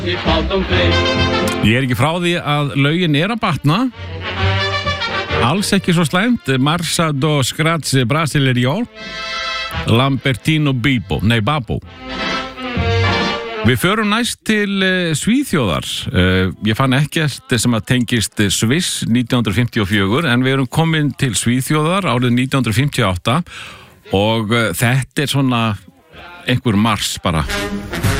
Ég er ekki frá því að lögin er að batna. Alls ekki svo slæmt. Marsa do Scratch Brasileiro Lambertino Babbo. Við förum næst til Svíþjóðar. Ég fann ekkert sem að tengist Sviss 1954, en við erum komin til Svíþjóðar árið 1958 og þetta er svona einhver mars bara.